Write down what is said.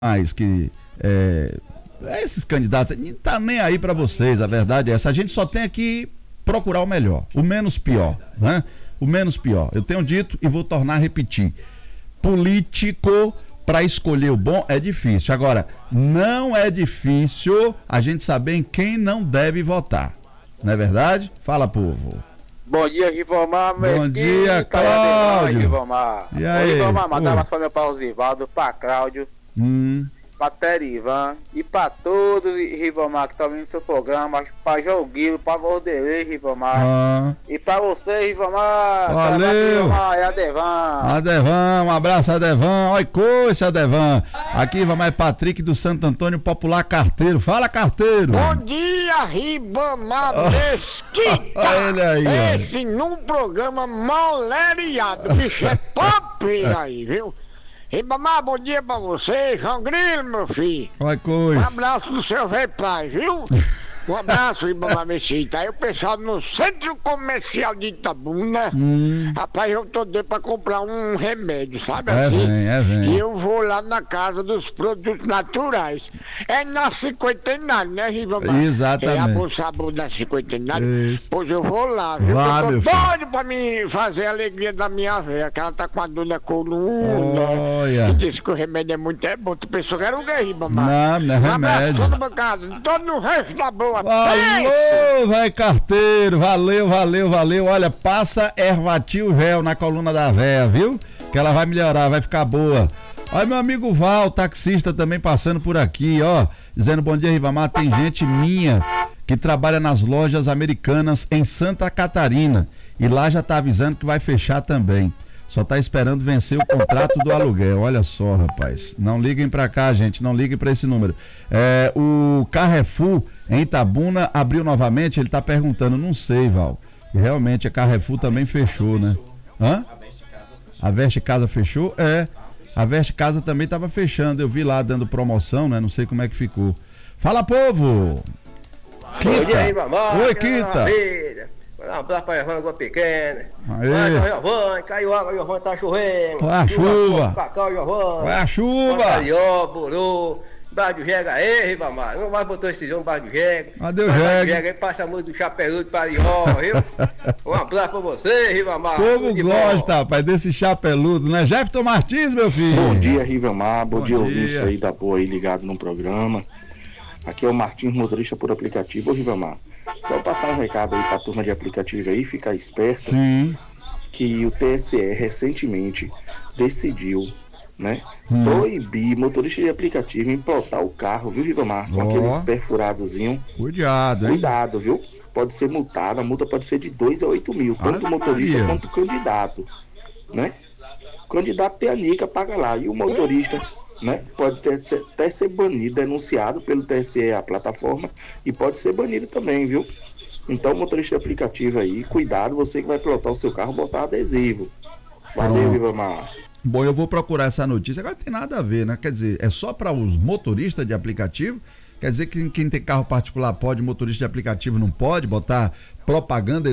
mais que esses candidatos não tá nem aí para vocês, a verdade é essa. A gente só tem que procurar o melhor, o menos pior, né? O menos pior. Eu tenho dito e vou tornar a repetir. Político, para escolher o bom é difícil. Agora, não é difícil a gente saber em quem não deve votar. Não é verdade? Fala, povo. Bom dia, Rivomar. Bom dia, Cláudio. Rivomar. E aí? Rivomar, mandar umas para meu pai Osivaldo, para Cláudio, para Terivan e para todos, Rivomar, que estão vindo no seu programa, para João Guilo, para Vordelei, Rivomar. E para você, Rivomar. Valeu. Rivomar, é Adevan. Adevan, um abraço, Adevan. Olha coisa, Adevan. Aqui vai mais Patrick do Santo Antônio, popular carteiro. Fala, carteiro. Bom dia, Ribamar Mesquita. Ele aí, esse num programa maleriado. Bicho é pop aí, viu? Ribamar, bom dia pra você, João Grilo, meu filho. Olha Um coisa. abraço do seu velho pai, viu? Um abraço, Ribamar Mesquita. Aí o pessoal no Centro Comercial de Itabuna, rapaz, eu tô doido pra comprar um remédio, sabe assim? Vem. E eu vou lá na casa dos produtos naturais. É na cinquentenário, né, Ribamar? Exatamente. É a Bolsa Sabor da cinquentenário. Isso. Pois eu vou lá, viu? Vá, Eu meu tô filho. doido pra me fazer a alegria da minha velha, que ela tá com a dor na coluna. Olha. E disse que o remédio é muito bom. Tu pensou que era o quê, Ribamar? Não é Um abraço remédio. todo bancada, todo no resto da boa. Alô, vai carteiro, valeu. Olha, passa Ervatil Gel na coluna da véia, viu? Que ela vai melhorar, vai ficar boa. Olha, meu amigo Val, taxista também passando por aqui, ó, dizendo bom dia, Ribamar. Tem gente minha que trabalha nas lojas americanas em Santa Catarina e lá já tá avisando que vai fechar também. Só tá esperando vencer o contrato do aluguel. Olha só, rapaz. Não liguem pra cá, gente. Não liguem pra esse número. O Carrefour em Itabuna abriu novamente. Ele tá perguntando. Não sei, Val. E realmente a Carrefour também fechou, né? Hã? A Veste Casa fechou? É. A Veste Casa também tava fechando. Eu vi lá dando promoção, né? Não sei como é que ficou. Fala, povo! Bom dia, Ribamar. Oi, Quinta. Um abraço pra Giovana Boa Pequena. Aê. Vai, Giovana, caiu água, Giovana, tá chovendo. Olha a chuva. Cacau, Giovana. Vai a chuva! Carió, Buru, Bar do Jega aí, Ribamar. Não vai botar esse jogo, Bar do Jega. Cadê o Bar do Jega? Jega aí, passa muito do Chapeludo de Parió, viu? Um abraço pra você, Ribamar. O povo Tudo de bom. gosta, rapaz, desse chapeludo, né? Jefferson Martins, meu filho. Bom dia, Rivamar. Bom dia, dia. ouvintes aí da boa aí ligado no programa. Aqui é o Martins, motorista por aplicativo. Ô, Rivamar, só passar um recado aí pra turma de aplicativo aí, ficar esperto, Sim. que o TSE recentemente decidiu, né, proibir motorista de aplicativo implotar o carro, viu, Rivamar? Com Ó. aqueles perfuradozinhos. Cuidado, hein? Cuidado, viu? Pode ser multado, a multa pode ser de 2 a 8 mil, tanto Ave o motorista Maria. quanto o candidato, né? O candidato tem a nica, paga lá, e o motorista, né? Pode até ser banido, denunciado pelo TSE, a plataforma, e pode ser banido também, viu? Então, motorista de aplicativo aí, cuidado, você que vai pilotar o seu carro, botar adesivo. Valeu, Pronto. Rivamar. Bom, eu vou procurar essa notícia. Agora tem nada a ver, né? Quer dizer, é só para os motoristas de aplicativo? Quer dizer que quem tem carro particular pode, motorista de aplicativo não pode botar propaganda